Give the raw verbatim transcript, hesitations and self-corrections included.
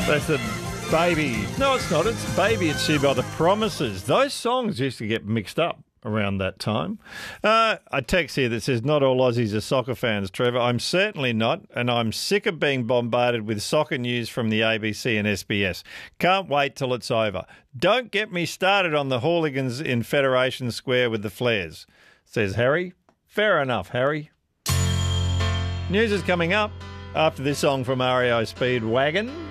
That's the Baby. No, it's not. It's Baby. It's She by the Promises. Those songs used to get mixed up around that time. Uh, a text here that says, not all Aussies are soccer fans, Trevor. I'm certainly not, and I'm sick of being bombarded with soccer news from the A B C and S B S. Can't wait till it's over. Don't get me started on the hooligans in Federation Square with the flares, says Harry. Fair enough, Harry. News is coming up after this song from R E O Speedwagon.